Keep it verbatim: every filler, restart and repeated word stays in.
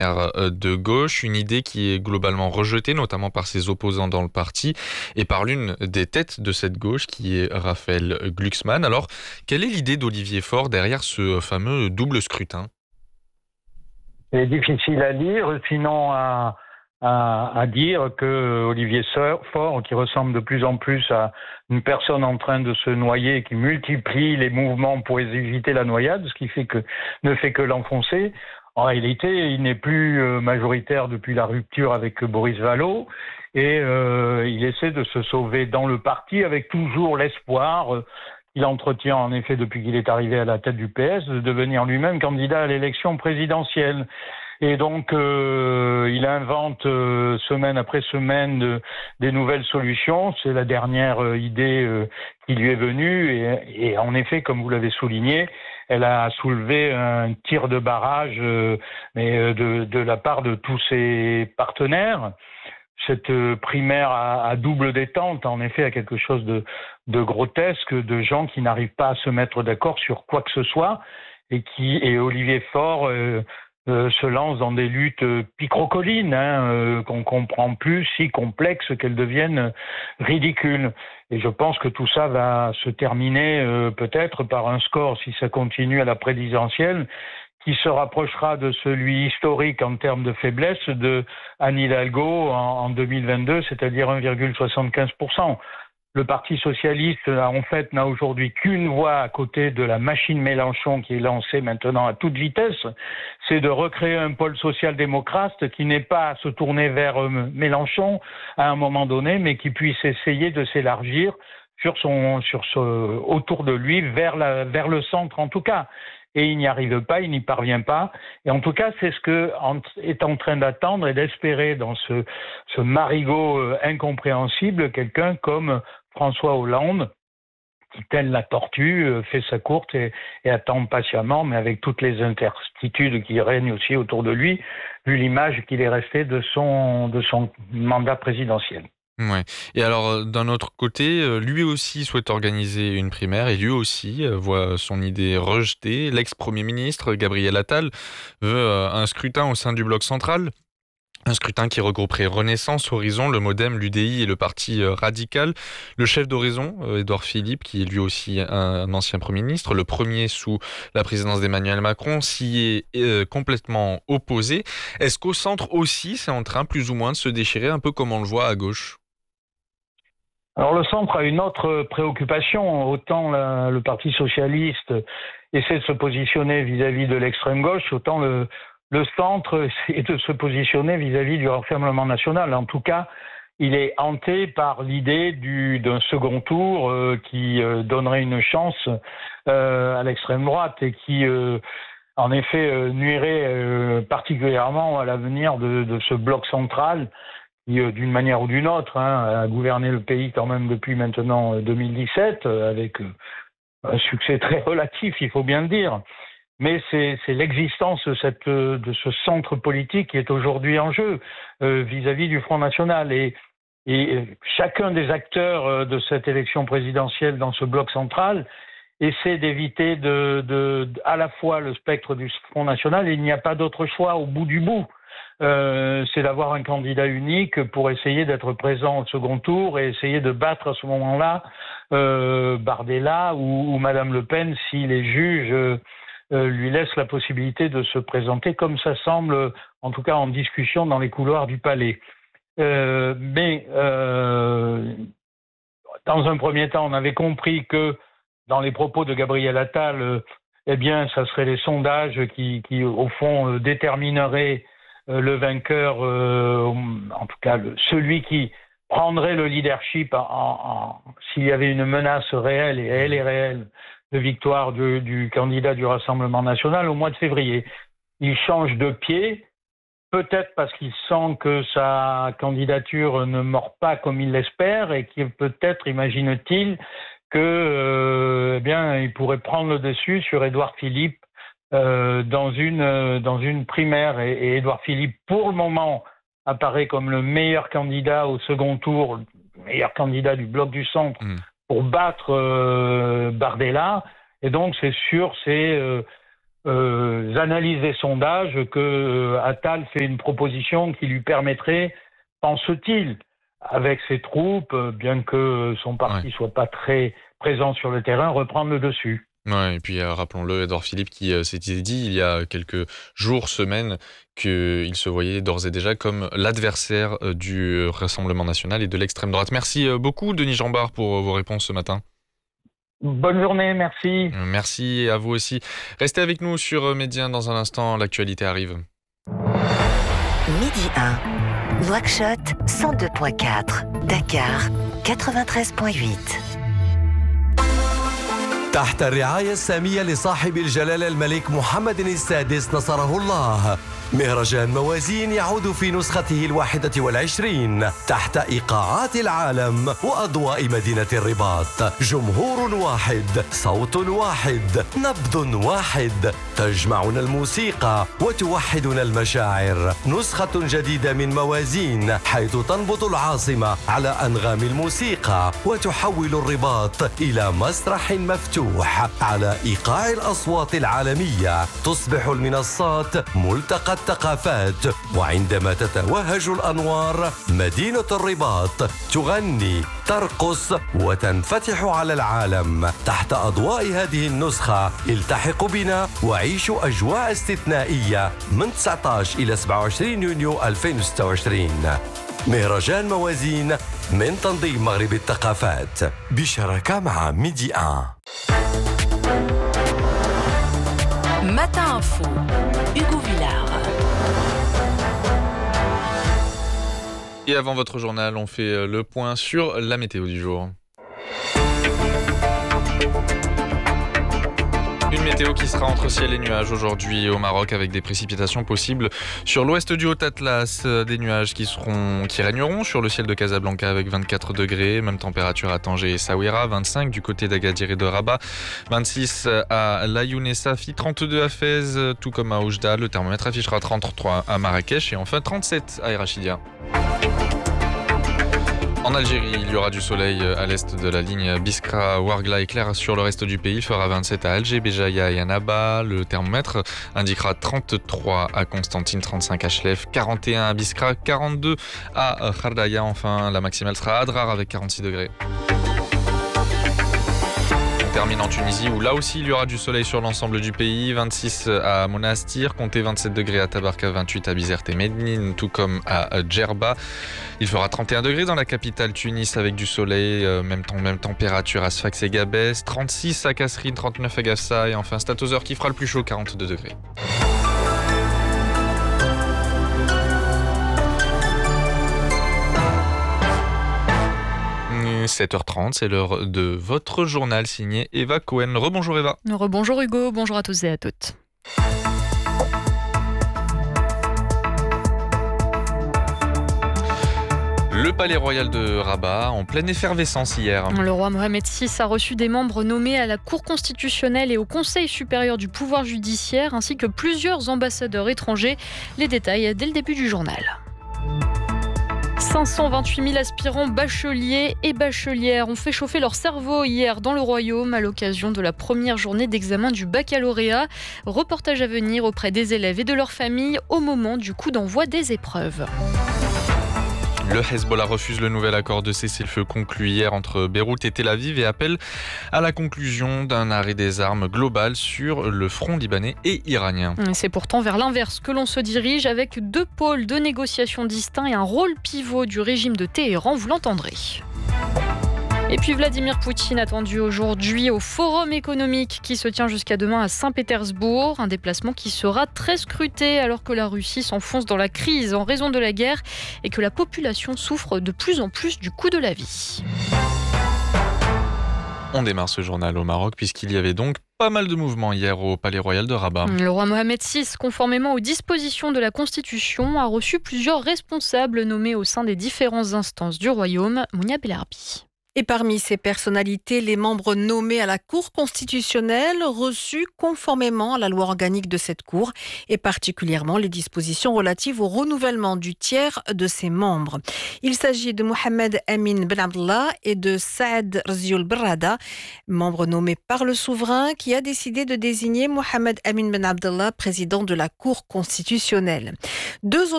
de gauche, une idée qui est globalement rejetée, notamment par ses opposants dans le parti et par l'une des têtes de cette gauche, qui est Raphaël Glucksmann. Alors, quelle est l'idée d'Olivier Faure derrière ce fameux double scrutin ? C'est difficile à lire, sinon à, à, à dire que Olivier Faure, qui ressemble de plus en plus à une personne en train de se noyer, qui multiplie les mouvements pour éviter la noyade, ce qui fait que ne fait que l'enfoncer. En réalité, il n'est plus majoritaire depuis la rupture avec Boris Vallaud et euh, il essaie de se sauver dans le parti avec toujours l'espoir euh, qu'il entretient en effet depuis qu'il est arrivé à la tête du P S de devenir lui-même candidat à l'élection présidentielle. Et donc, euh, il invente euh, semaine après semaine de, des nouvelles solutions. C'est la dernière euh, idée euh, qui lui est venue. Et, et en effet, comme vous l'avez souligné, elle a soulevé un tir de barrage euh, mais, euh, de, de la part de tous ses partenaires. Cette primaire à, à double détente, en effet, a quelque chose de, de grotesque, de gens qui n'arrivent pas à se mettre d'accord sur quoi que ce soit, et qui et Olivier Faure euh, euh, se lance dans des luttes picrocolines, hein, euh, qu'on comprend plus, si complexes qu'elles deviennent ridicules. Et je pense que tout ça va se terminer euh, peut-être par un score, si ça continue à la présidentielle, qui se rapprochera de celui historique en termes de faiblesse de Anne Hidalgo en, en deux mille vingt-deux, c'est-à-dire un virgule soixante-quinze pour cent. Le Parti socialiste, en fait, n'a aujourd'hui qu'une voie à côté de la machine Mélenchon qui est lancée maintenant à toute vitesse, c'est de recréer un pôle social-démocrate qui n'est pas à se tourner vers Mélenchon à un moment donné, mais qui puisse essayer de s'élargir sur son, sur ce, autour de lui, vers la, vers le centre en tout cas. Et il n'y arrive pas, il n'y parvient pas. Et en tout cas, c'est ce que est en train d'attendre et d'espérer dans ce, ce marigot incompréhensible, quelqu'un comme François Hollande, qui, tel la tortue, fait sa courte et, et attend patiemment, mais avec toutes les incertitudes qui règnent aussi autour de lui, vu l'image qu'il est resté de son, de son mandat présidentiel. Ouais. Et alors, d'un autre côté, lui aussi souhaite organiser une primaire et lui aussi voit son idée rejetée. L'ex-premier ministre, Gabriel Attal, veut un scrutin au sein du bloc central. Un scrutin qui regrouperait Renaissance, Horizon, le Modem, l'U D I et le Parti radical. Le chef d'Horizon, Édouard Philippe, qui est lui aussi un ancien Premier ministre, le premier sous la présidence d'Emmanuel Macron, s'y est complètement opposé. Est-ce qu'au centre aussi, c'est en train plus ou moins de se déchirer, un peu comme on le voit à gauche ? Alors le centre a une autre préoccupation. Autant la, le Parti socialiste essaie de se positionner vis-à-vis de l'extrême gauche, autant le, le centre essaie de se positionner vis-à-vis du Rassemblement national. En tout cas, il est hanté par l'idée du, d'un second tour euh, qui euh, donnerait une chance euh, à l'extrême droite et qui, euh, en effet, euh, nuirait euh, particulièrement à l'avenir de, de ce bloc central qui, d'une manière ou d'une autre, hein, a gouverné le pays quand même depuis maintenant deux mille dix-sept, avec un succès très relatif, il faut bien le dire. Mais c'est, c'est l'existence de, cette, de ce centre politique qui est aujourd'hui en jeu euh, vis-à-vis du Front National. Et, et chacun des acteurs de cette élection présidentielle dans ce bloc central essaie d'éviter de, de, de, à la fois le spectre du Front National, et il n'y a pas d'autre choix au bout du bout. Euh, c'est d'avoir un candidat unique pour essayer d'être présent au second tour et essayer de battre à ce moment-là euh, Bardella ou, ou Madame Le Pen si les juges euh, lui laissent la possibilité de se présenter comme ça semble, en tout cas en discussion dans les couloirs du palais. Euh, mais euh, dans un premier temps, on avait compris que dans les propos de Gabriel Attal, euh, eh bien, ça serait les sondages qui, qui au fond, euh, détermineraient le vainqueur, euh, en tout cas le, celui qui prendrait le leadership en, en, s'il y avait une menace réelle, et elle est réelle, de victoire de, du candidat du Rassemblement national au mois de février. Il change de pied, peut-être parce qu'il sent que sa candidature ne mord pas comme il l'espère et qu'il peut-être, imagine-t-il, que euh, eh bien, il pourrait prendre le dessus sur Édouard Philippe Euh, dans une euh, dans une primaire et, et Édouard Philippe pour le moment apparaît comme le meilleur candidat au second tour, le meilleur candidat du bloc du centre mmh. pour battre euh, Bardella, et donc c'est sûr c'est euh, euh, analyses des sondages que euh, Attal fait une proposition qui lui permettrait, pense-t-il, avec ses troupes, euh, bien que son parti Ouais. soit pas très présent sur le terrain, reprendre le dessus. Ouais, et puis euh, rappelons-le, Édouard Philippe qui euh, s'était dit il y a quelques jours, semaines, qu'il se voyait d'ores et déjà comme l'adversaire euh, du Rassemblement national et de l'extrême droite. Merci euh, beaucoup, Denis Jambard, pour euh, vos réponses ce matin. Bonne journée, merci. Euh, Merci à vous aussi. Restez avec nous sur euh, Média. Dans un instant, l'actualité arrive. Midi un, Nouakchott cent deux virgule quatre, Dakar quatre-vingt-treize virgule huit. تحت الرعاية السامية لصاحب الجلالة الملك محمد السادس نصره الله، مهرجان موازين يعود في نسخته الواحدة والعشرين تحت إيقاعات العالم وأضواء مدينة الرباط. جمهور واحد، صوت واحد، نبض واحد، تجمعنا الموسيقى وتوحدنا المشاعر. نسخة جديدة من موازين حيث تنبض العاصمة على أنغام الموسيقى وتحول الرباط إلى مسرح مفتوح على إيقاع الأصوات العالمية. تصبح المنصات ملتقى الثقافات، وعندما تتوهج الأنوار مدينة الرباط تغني، ترقص وتنفتح على العالم. تحت أضواء هذه النسخة التحق بنا وعيشوا أجواء استثنائية من تسعة عشر إلى سبعة وعشرين يونيو ألفين وستة وعشرين. مهرجان موازين من تنظيم مغرب الثقافات بشراكة مع ميدي ان. Matin Info, Hugo Villard. Et avant votre journal, on fait le point sur la météo du jour. Une météo qui sera entre ciel et nuages aujourd'hui au Maroc avec des précipitations possibles sur l'ouest du Haut-Atlas, des nuages qui seront, qui régneront sur le ciel de Casablanca avec vingt-quatre degrés, même température à Tanger et Saouira, vingt-cinq du côté d'Agadir et de Rabat, vingt-six à Laayoune et Safi, trente-deux à Fès, tout comme à Oujda, le thermomètre affichera trente-trois à Marrakech et enfin trente-sept à Erachidia. En Algérie, il y aura du soleil à l'est de la ligne Biskra, Ouargla et Clair sur le reste du pays. Il fera vingt-sept à Alger, Béjaïa et Annaba. Le thermomètre indiquera trente-trois à Constantine, trente-cinq à Chlef, quarante et un à Biskra, quarante-deux à Khardaïa. Enfin, la maximale sera à Adrar avec quarante-six degrés. On termine en Tunisie où là aussi il y aura du soleil sur l'ensemble du pays, vingt-six à Monastir, comptez vingt-sept degrés à Tabarka, vingt-huit à Bizerte et Médine, tout comme à Djerba. Il fera trente et un degrés dans la capitale Tunis avec du soleil, euh, même, temps, même température à Sfax et Gabès, trente-six à Kasserine, trente-neuf à Gafsa et enfin Statozer qui fera le plus chaud, quarante-deux degrés. sept heures trente, c'est l'heure de votre journal signé Eva Cohen. Rebonjour Eva. Rebonjour Hugo, bonjour à tous et à toutes. Le palais royal de Rabat en pleine effervescence hier. Le roi Mohamed six a reçu des membres nommés à la Cour constitutionnelle et au Conseil supérieur du pouvoir judiciaire, ainsi que plusieurs ambassadeurs étrangers. Les détails dès le début du journal. cinq cent vingt-huit mille aspirants bacheliers et bachelières ont fait chauffer leur cerveau hier dans le royaume à l'occasion de la première journée d'examen du baccalauréat. Reportage à venir auprès des élèves et de leurs familles au moment du coup d'envoi des épreuves. Le Hezbollah refuse le nouvel accord de cessez-le-feu conclu hier entre Beyrouth et Tel Aviv et appelle à la conclusion d'un arrêt des armes global sur le front libanais et iranien. C'est pourtant vers l'inverse que l'on se dirige avec deux pôles de négociation distincts et un rôle pivot du régime de Téhéran, vous l'entendrez. Et puis Vladimir Poutine attendu aujourd'hui au Forum économique qui se tient jusqu'à demain à Saint-Pétersbourg. Un déplacement qui sera très scruté alors que la Russie s'enfonce dans la crise en raison de la guerre et que la population souffre de plus en plus du coût de la vie. On démarre ce journal au Maroc puisqu'il y avait donc pas mal de mouvements hier au Palais Royal de Rabat. Le roi Mohamed six, conformément aux dispositions de la Constitution, a reçu plusieurs responsables nommés au sein des différentes instances du royaume. Mounia Belarbi. Et parmi ces personnalités, les membres nommés à la Cour constitutionnelle reçus conformément à la loi organique de cette Cour et particulièrement les dispositions relatives au renouvellement du tiers de ses membres. Il s'agit de Mohamed Amin Ben Abdallah et de Saad Rzioul Berrada, membres nommés par le souverain qui a décidé de désigner Mohamed Amin Ben Abdallah président de la Cour constitutionnelle. Deux autres